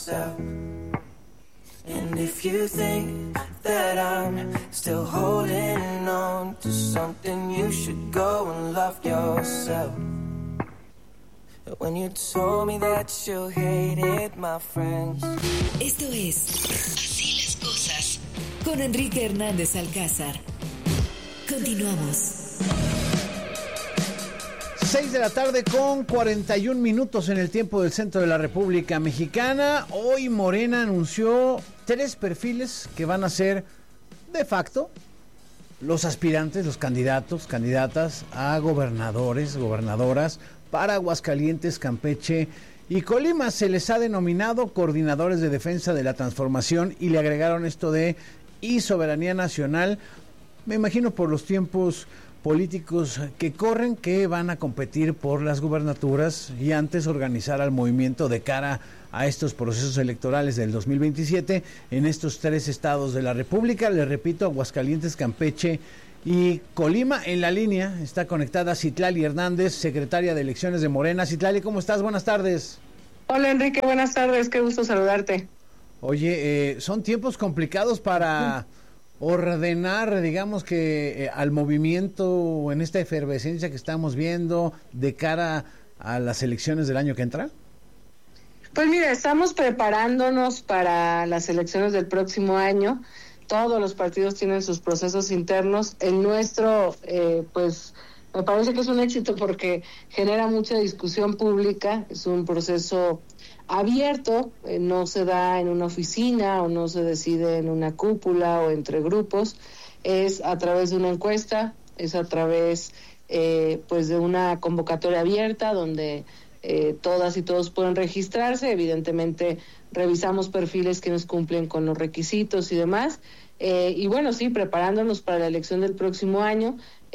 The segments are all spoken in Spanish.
yourself. And if you think that I'm still holding on to something, you should go and love yourself. When you told me that you hated my friends. Esto es Así las cosas con Enrique Hernández Alcázar. Continuamos. 6 de la tarde con 41 minutos en el tiempo del centro de la República Mexicana. Hoy Morena anunció 3 perfiles que van a ser de facto los aspirantes, los candidatos, candidatas a gobernadores, gobernadoras para Aguascalientes, Campeche y Colima. Se les ha denominado coordinadores de defensa de la transformación y le agregaron esto de y soberanía nacional. Me imagino por los tiempos políticos que corren, que van a competir por las gubernaturas y antes organizar al movimiento de cara a estos procesos electorales del 2027 en estos 3 estados de la República. Les repito, Aguascalientes, Campeche y Colima. En la línea está conectada Citlali Hernández, secretaria de Elecciones de Morena. Citlali, ¿cómo estás? Buenas tardes. Hola Enrique, buenas tardes, qué gusto saludarte. Oye, son tiempos complicados para ordenar, digamos que al movimiento en esta efervescencia que estamos viendo de cara a las elecciones del año que entra. Pues mira, estamos preparándonos para las elecciones del próximo año. Todos los partidos tienen sus procesos internos. El nuestro, pues me parece que es un éxito porque genera mucha discusión pública. Es un proceso abierto, no se da en una oficina o no se decide en una cúpula o entre grupos. Es a través de una encuesta, es a través pues de una convocatoria abierta donde todas y todos pueden registrarse. Evidentemente revisamos perfiles que nos cumplen con los requisitos y demás. Y bueno, sí, preparándonos para la elección del próximo año,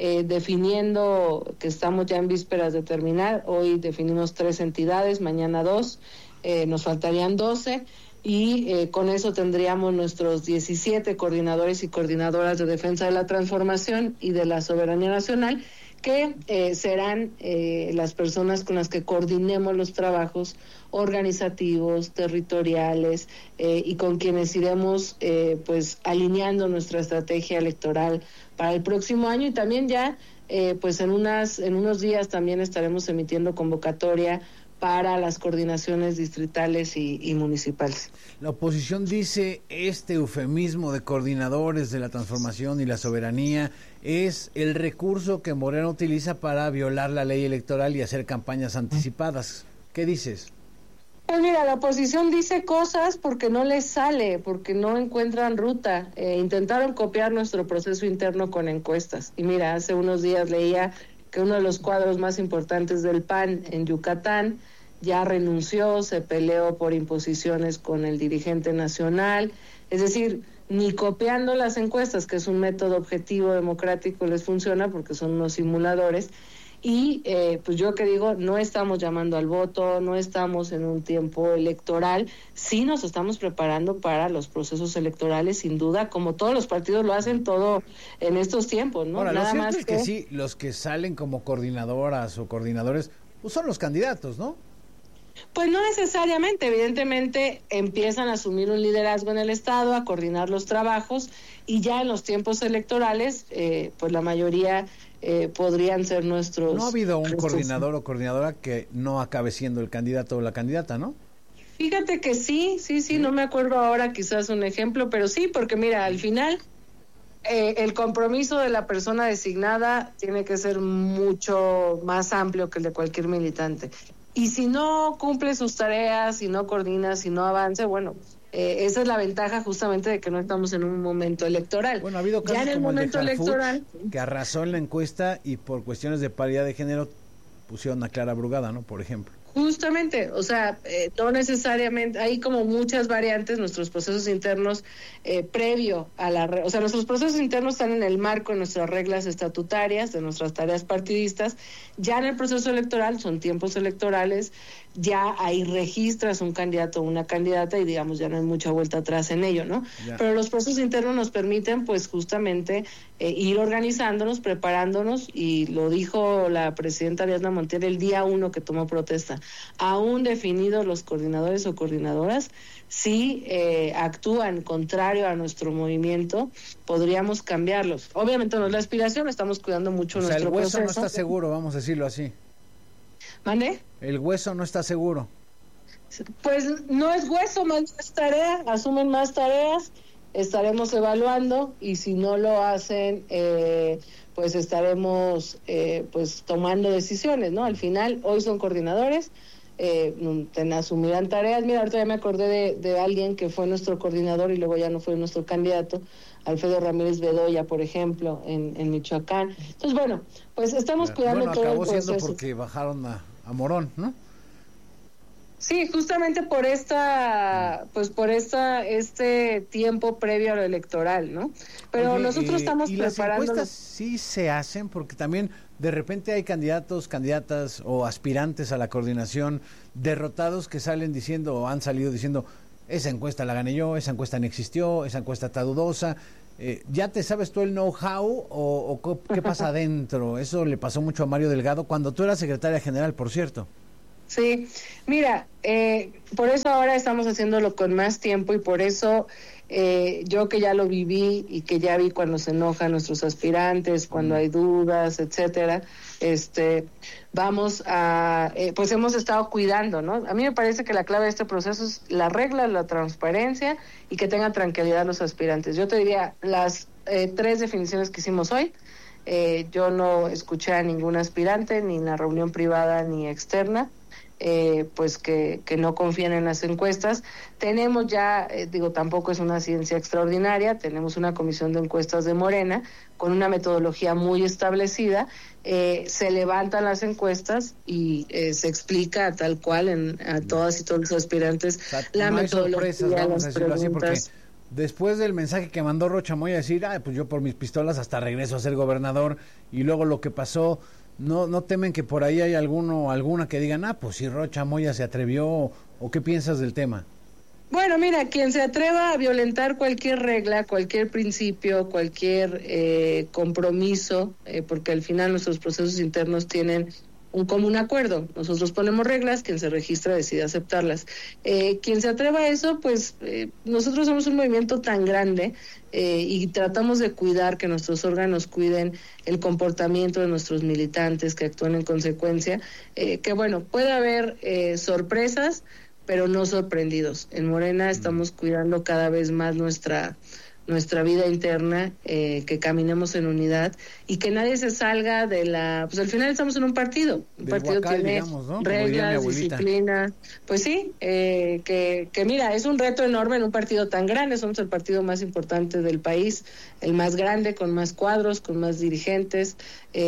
definiendo que estamos ya en vísperas de terminar. Hoy definimos 3 entidades, mañana 2, nos faltarían 12 y con eso tendríamos nuestros 17 coordinadores y coordinadoras de defensa de la transformación y de la soberanía nacional, que serán las personas con las que coordinemos los trabajos organizativos, territoriales y con quienes iremos pues alineando nuestra estrategia electoral para el próximo año. Y también ya pues en unos días también estaremos emitiendo convocatoria para las coordinaciones distritales y municipales. La oposición dice este eufemismo de coordinadores de la transformación y la soberanía es el recurso que Morena utiliza para violar la ley electoral y hacer campañas anticipadas. ¿Qué dices? Pues mira, la oposición dice cosas porque no les sale, porque no encuentran ruta. Intentaron copiar nuestro proceso interno con encuestas. Y mira, hace unos días leía que uno de los cuadros más importantes del PAN en Yucatán ya renunció, se peleó por imposiciones con el dirigente nacional. Es decir, ni copiando las encuestas, que es un método objetivo democrático, les funciona porque son unos simuladores. Y pues yo que digo, no estamos llamando al voto, no estamos en un tiempo electoral, sí nos estamos preparando para los procesos electorales, sin duda, como todos los partidos lo hacen todo en estos tiempos, ¿no? Ahora, nada lo cierto más es que sí, los que salen como coordinadoras o coordinadores, pues son los candidatos, ¿no? Pues no necesariamente, evidentemente empiezan a asumir un liderazgo en el Estado, a coordinar los trabajos, y ya en los tiempos electorales, pues la mayoría podrían ser nuestros... No ha habido un coordinador o coordinadora que no acabe siendo el candidato o la candidata, ¿no? Fíjate que sí, no me acuerdo ahora quizás un ejemplo, pero sí, porque mira, al final el compromiso de la persona designada tiene que ser mucho más amplio que el de cualquier militante. Y si no cumple sus tareas, si no coordina, si no avanza, bueno, esa es la ventaja justamente de que no estamos en un momento electoral. Bueno, ha habido casos ya en el como momento el de Harfuch, electoral que arrasó en la encuesta y por cuestiones de paridad de género pusieron a Clara Brugada, ¿no? Por ejemplo. Justamente, o sea, no necesariamente, hay como muchas variantes, nuestros procesos internos previo a o sea, nuestros procesos internos están en el marco de nuestras reglas estatutarias, de nuestras tareas partidistas. Ya en el proceso electoral, son tiempos electorales, ya ahí registras un candidato o una candidata y digamos ya no hay mucha vuelta atrás en ello, ¿no? Ya. Pero los procesos internos nos permiten pues justamente ir organizándonos, preparándonos, y lo dijo la presidenta Ariadna Montiel el día 1 que tomó protesta. aún definidos los coordinadores o coordinadoras, si actúan contrario a nuestro movimiento, podríamos cambiarlos. Obviamente no es la aspiración, estamos cuidando mucho nuestro proceso. El hueso no está seguro, vamos a decirlo así. ¿Mande? El hueso no está seguro. Pues no es hueso, más tarea, asumen más tareas, estaremos evaluando y si no lo hacen, pues estaremos pues tomando decisiones, ¿no? Al final, hoy son coordinadores, asumirán tareas. Mira, ahorita ya me acordé de alguien que fue nuestro coordinador y luego ya no fue nuestro candidato, Alfredo Ramírez Bedoya, por ejemplo, en Michoacán. Entonces, bueno, pues estamos cuidando todo el proceso. Acabó siendo porque bajaron a Morón, ¿no? Sí, justamente por este tiempo previo a lo electoral, ¿no? Pero nosotros estamos preparando. Las encuestas sí se hacen porque también de repente hay candidatos, candidatas o aspirantes a la coordinación derrotados que salen diciendo o han salido diciendo esa encuesta la gané yo, esa encuesta no existió, esa encuesta está dudosa. ¿Ya te sabes tú el know-how o qué pasa adentro? Eso le pasó mucho a Mario Delgado cuando tú eras secretaria general, por cierto. Sí, mira, por eso ahora estamos haciéndolo con más tiempo y por eso yo que ya lo viví y que ya vi cuando se enojan nuestros aspirantes, cuando hay dudas, etcétera, vamos a, pues hemos estado cuidando, ¿no? A mí me parece que la clave de este proceso es la regla, la transparencia y que tengan tranquilidad los aspirantes. Yo te diría, las 3 definiciones que hicimos hoy, yo no escuché a ningún aspirante, ni en la reunión privada ni externa, pues que no confían en las encuestas. Tenemos ya, tampoco es una ciencia extraordinaria, tenemos una comisión de encuestas de Morena con una metodología muy establecida, se levantan las encuestas y se explica tal cual a todas y todos los aspirantes, o sea, la no metodología, hay sorpresas, vamos a decirlo así, porque después del mensaje que mandó Rocha Moya, decir, pues yo por mis pistolas hasta regreso a ser gobernador, y luego lo que pasó, no temen que por ahí hay alguna que digan, pues si Rocha Moya se atrevió, o qué piensas del tema. Bueno, mira, quien se atreva a violentar cualquier regla, cualquier principio, cualquier compromiso, porque al final nuestros procesos internos tienen un común acuerdo. Nosotros ponemos reglas, quien se registra decide aceptarlas. Quien se atreva a eso, pues nosotros somos un movimiento tan grande y tratamos de cuidar, que nuestros órganos cuiden el comportamiento de nuestros militantes, que actúen en consecuencia, que bueno, puede haber sorpresas, pero no sorprendidos. En Morena estamos cuidando cada vez más nuestra vida interna, que caminemos en unidad y que nadie se salga de pues al final estamos en un partido Huacal, tiene, digamos, ¿no? reglas, disciplina, pues sí, que mira, es un reto enorme en un partido tan grande. Somos el partido más importante del país, el más grande, con más cuadros, con más dirigentes,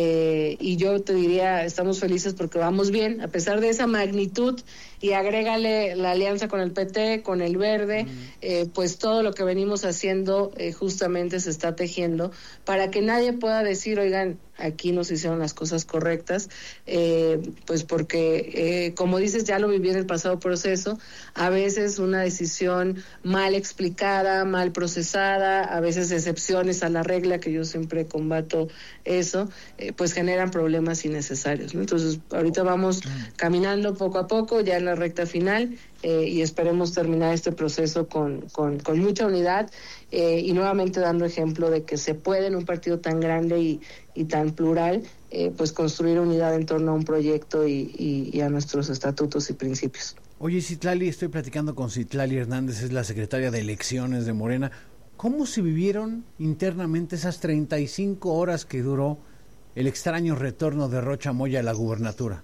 y yo te diría, estamos felices porque vamos bien, a pesar de esa magnitud, y agrégale la alianza con el PT, con el Verde, pues todo lo que venimos haciendo justamente se está tejiendo para que nadie pueda decir, oigan, aquí no se hicieron las cosas correctas, pues porque, como dices, ya lo viví en el pasado proceso, a veces una decisión mal explicada, mal procesada, a veces excepciones a la regla, que yo siempre combato eso, pues generan problemas innecesarios, ¿no? Entonces, ahorita vamos caminando poco a poco, ya en la recta final, y esperemos terminar este proceso con mucha unidad, y nuevamente dando ejemplo de que se puede en un partido tan grande y tan plural, pues construir unidad en torno a un proyecto y a nuestros estatutos y principios. Oye, Citlali, estoy platicando con Citlali Hernández, es la secretaria de Elecciones de Morena. ¿Cómo se vivieron internamente esas 35 horas que duró el extraño retorno de Rocha Moya a la gubernatura?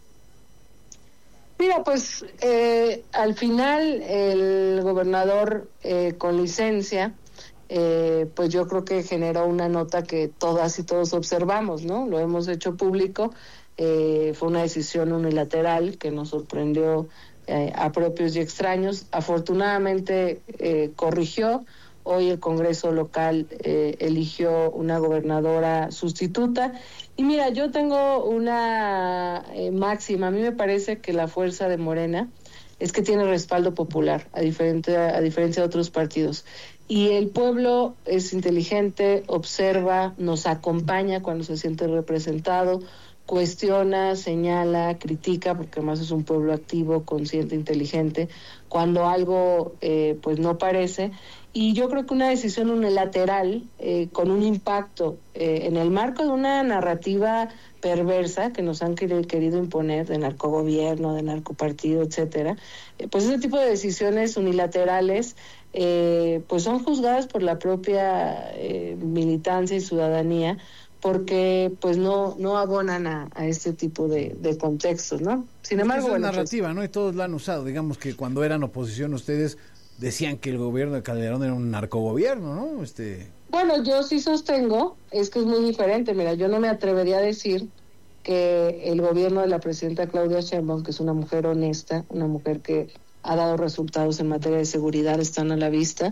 Mira, pues al final el gobernador con licencia, pues yo creo que generó una nota que todas y todos observamos, ¿no? Lo hemos hecho público, fue una decisión unilateral que nos sorprendió a propios y extraños. Afortunadamente corrigió. Hoy el Congreso local eligió una gobernadora sustituta. Y mira, yo tengo una máxima. A mí me parece que la fuerza de Morena es que tiene respaldo popular, a diferencia de otros partidos. Y el pueblo es inteligente, observa, nos acompaña cuando se siente representado, cuestiona, señala, critica, porque además es un pueblo activo, consciente, inteligente, cuando algo pues no parece. Y yo creo que una decisión unilateral con un impacto en el marco de una narrativa perversa que nos han querido imponer de narcogobierno, de narcopartido, etcétera, pues ese tipo de decisiones unilaterales pues son juzgadas por la propia militancia y ciudadanía, porque pues no abonan a este tipo de contextos, ¿no? Sin embargo, esa es narrativa, ¿no? Y todos la han usado. Digamos que cuando eran oposición ustedes decían que el gobierno de Calderón era un narcogobierno, ¿no? Bueno, yo sí sostengo, es que es muy diferente. Mira, yo no me atrevería a decir que el gobierno de la presidenta Claudia Sheinbaum, que es una mujer honesta, una mujer que ha dado resultados en materia de seguridad, están a la vista,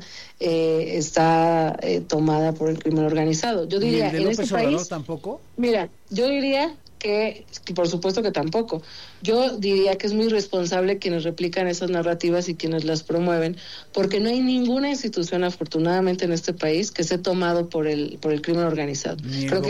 está tomada por el crimen organizado. Yo diría, ¿Y el de López en este Obrador país, tampoco? Mira, yo diría que por supuesto que tampoco. Yo diría que es muy responsable quienes replican esas narrativas y quienes las promueven, porque no hay ninguna institución, afortunadamente, en este país que esté tomado por el crimen organizado. Creo que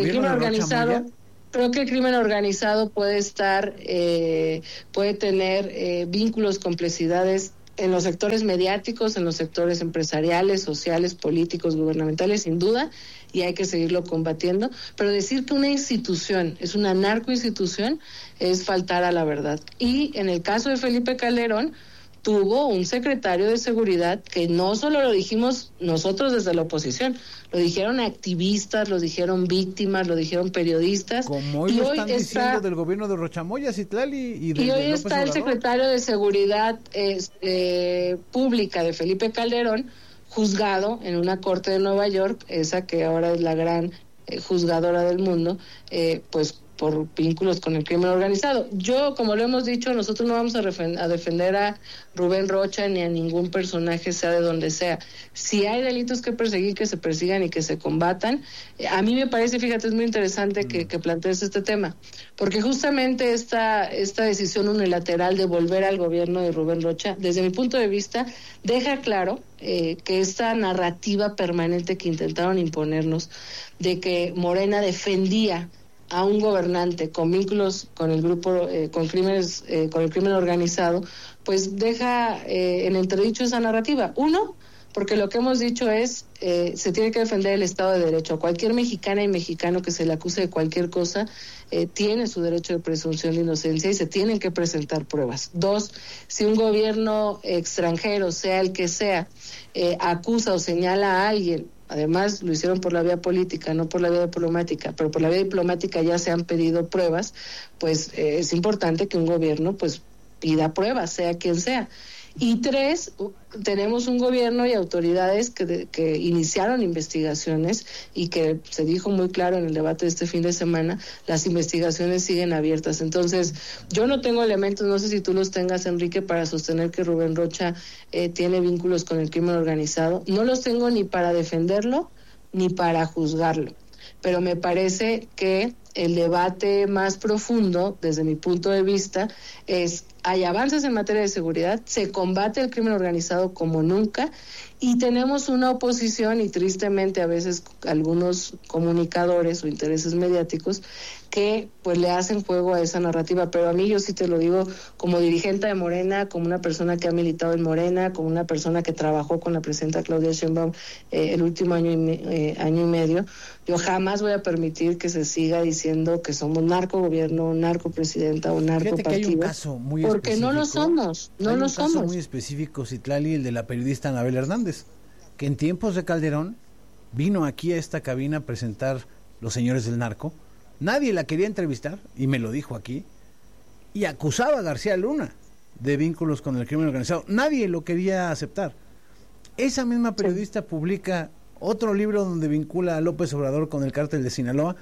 el crimen organizado puede estar, puede tener vínculos, complicidades en los sectores mediáticos, en los sectores empresariales, sociales, políticos, gubernamentales, sin duda, y hay que seguirlo combatiendo, pero decir que una institución es una narcoinstitución es faltar a la verdad. Y en el caso de Felipe Calderón, tuvo un secretario de seguridad que no solo lo dijimos nosotros desde la oposición, lo dijeron activistas, lo dijeron víctimas, lo dijeron periodistas. Como hoy lo están diciendo del gobierno de Rochamoya, Citlali, y de hoy está el secretario de Seguridad Pública de Felipe Calderón, juzgado en una corte de Nueva York, esa que ahora es la gran juzgadora del mundo, pues por vínculos con el crimen organizado. Yo, como lo hemos dicho, nosotros no vamos a defender a Rubén Rocha ni a ningún personaje, sea de donde sea. Si hay delitos que perseguir, que se persigan y que se combatan. A mí me parece, fíjate, es muy interesante que plantees este tema, porque justamente esta decisión unilateral de volver al gobierno de Rubén Rocha, desde mi punto de vista, deja claro que esta narrativa permanente que intentaron imponernos, de que Morena defendía a un gobernante con vínculos con el grupo, con el crimen organizado, pues deja en entredicho esa narrativa. Uno, porque lo que hemos dicho es, se tiene que defender el Estado de Derecho. Cualquier mexicana y mexicano que se le acuse de cualquier cosa tiene su derecho de presunción de inocencia y se tienen que presentar pruebas. Dos, si un gobierno extranjero, sea el que sea, acusa o señala a alguien, además lo hicieron por la vía política, no por la vía diplomática, pero por la vía diplomática ya se han pedido pruebas, pues es importante que un gobierno pues pida pruebas, sea quien sea. Y tres, tenemos un gobierno y autoridades que iniciaron investigaciones y que se dijo muy claro en el debate de este fin de semana, las investigaciones siguen abiertas. Entonces, yo no tengo elementos, no sé si tú los tengas, Enrique, para sostener que Rubén Rocha tiene vínculos con el crimen organizado. No los tengo ni para defenderlo ni para juzgarlo, pero me parece que el debate más profundo, desde mi punto de vista, es: hay avances en materia de seguridad, se combate el crimen organizado como nunca, y tenemos una oposición, y tristemente a veces algunos comunicadores o intereses mediáticos que pues le hacen juego a esa narrativa. Pero a mí, yo sí te lo digo, como dirigente de Morena, como una persona que ha militado en Morena, como una persona que trabajó con la presidenta Claudia Sheinbaum el último año y medio, yo jamás voy a permitir que se siga diciendo que somos narcogobierno, narcopresidenta o narcopartido. Hay un caso muy porque no lo somos, no lo somos. Hay un caso muy específico, Citlali, el de la periodista Anabel Hernández, que en tiempos de Calderón vino aquí a esta cabina a presentar Los Señores del Narco. Nadie la quería entrevistar, y me lo dijo aquí, y acusaba a García Luna de vínculos con el crimen organizado. Nadie lo quería aceptar. Esa misma periodista publica otro libro donde vincula a López Obrador con el cártel de Sinaloa,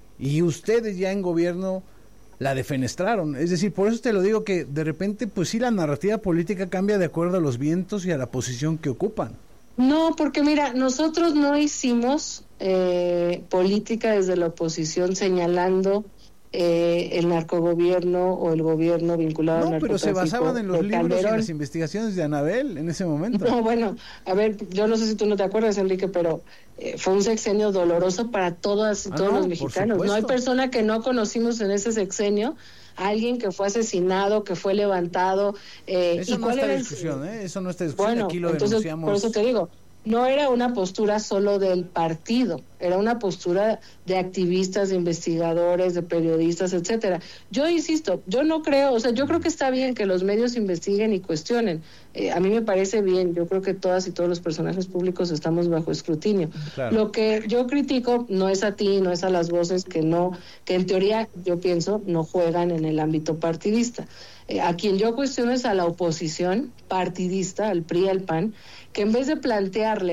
y ustedes ya en gobierno la defenestraron. Es decir, por eso te lo digo, que de repente pues sí, la narrativa política cambia de acuerdo a los vientos y a la posición que ocupan. No, porque mira, nosotros no hicimos política desde la oposición señalando el narcogobierno o el gobierno vinculado al narcotráfico. No, pero se basaban en los libros Calderón. y las investigaciones de Anabel en ese momento. No, bueno, a ver, yo no sé si tú no te acuerdas, Enrique, pero fue un sexenio doloroso para todas y todos los mexicanos. No hay persona que no conocimos en ese sexenio, alguien que fue asesinado, que fue levantado. Eso no está en discusión, eso no está en discusión, bueno, aquí lo entonces, denunciamos. por eso te digo, no era una postura solo del partido, era una postura de activistas, de investigadores, de periodistas, etcétera. Yo insisto, yo no creo, o sea, yo creo que está bien que los medios investiguen y cuestionen. A mí me parece bien, yo creo que todas y todos los personajes públicos estamos bajo escrutinio. Claro. Lo que yo critico no es a ti, no es a las voces que en teoría yo pienso no juegan en el ámbito partidista. A quien yo cuestiono es a la oposición partidista, al PRI, al PAN, que en vez de plantearle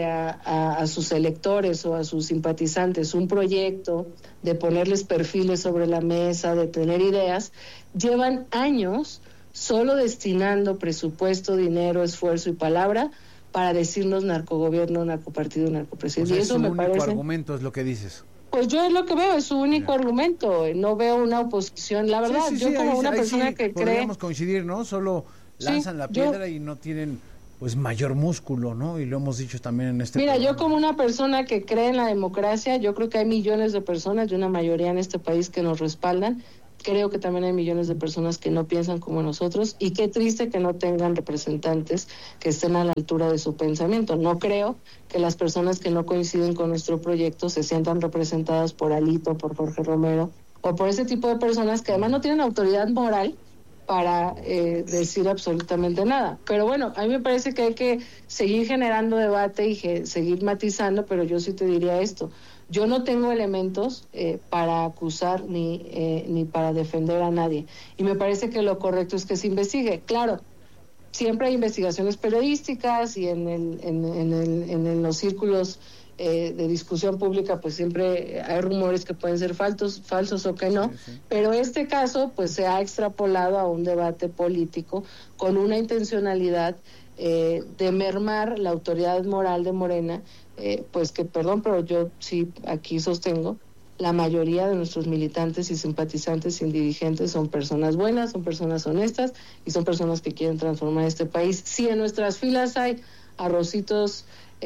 a sus electores o a sus simpatizantes un proyecto, de ponerles perfiles sobre la mesa, de tener ideas, llevan años solo destinando presupuesto, dinero, esfuerzo y palabra para decirnos narcogobierno, narcopartido, narcopresidente. O sea, y eso es me único parece... argumento es lo que dices. Pues yo es lo que veo, es su único argumento, no veo una oposición, la verdad, yo como una persona que cree... Podríamos coincidir, ¿no? Solo lanzan la piedra y no tienen pues mayor músculo, ¿no? Y lo hemos dicho también en este programa. Yo como una persona que cree en la democracia, yo creo que hay millones de personas, y una mayoría en este país que nos respaldan. Creo que también hay millones de personas que no piensan como nosotros, y qué triste que no tengan representantes que estén a la altura de su pensamiento. No creo que las personas que no coinciden con nuestro proyecto se sientan representadas por Alito, por Jorge Romero, o por ese tipo de personas que además no tienen autoridad moral para decir absolutamente nada. Pero bueno, a mí me parece que hay que seguir generando debate y seguir matizando, pero yo sí te diría esto. Yo no tengo elementos para acusar ni para defender a nadie. Y me parece que lo correcto es que se investigue. Claro, siempre hay investigaciones periodísticas y en los círculos de discusión pública, pues siempre hay rumores que pueden ser falsos o que no. Sí. Pero este caso, pues se ha extrapolado a un debate político con una intencionalidad de mermar la autoridad moral de Morena. Pues que, perdón, pero yo sí aquí sostengo, la mayoría de nuestros militantes y simpatizantes y dirigentes son personas buenas, son personas honestas y son personas que quieren transformar este país. Si en nuestras filas hay arrocitos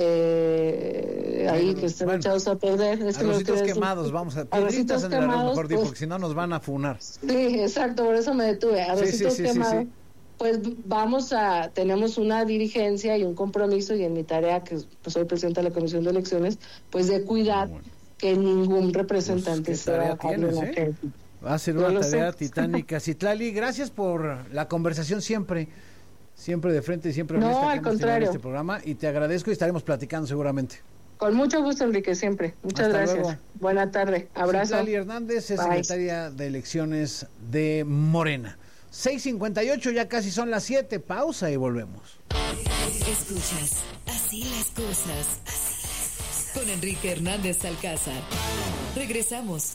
ahí que están echados a perder, arrocitos quemados, vamos a piedritas en el arroz, mejor dicho, porque si no nos van a funar. Sí, exacto, por eso me detuve, arrocitos quemados. Pues tenemos una dirigencia y un compromiso, y en mi tarea, que pues soy presidenta de la Comisión de Elecciones, pues de cuidar que ningún representante sea... Va a ser una tarea titánica. Citlali, gracias por la conversación siempre de frente y siempre honesta que hemos tenido en este programa, y te agradezco y estaremos platicando seguramente. Con mucho gusto, Enrique, siempre. Muchas gracias. Luego. Buena tarde. Abrazo. Citlali Hernández es secretaria de Elecciones de Morena. 6:58, ya casi son las 7. Pausa y volvemos. Escuchas Así las cosas. Con Enrique Hernández Alcázar. Regresamos.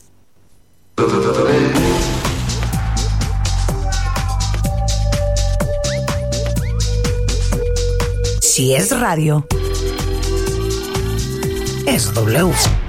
Si es radio, es W.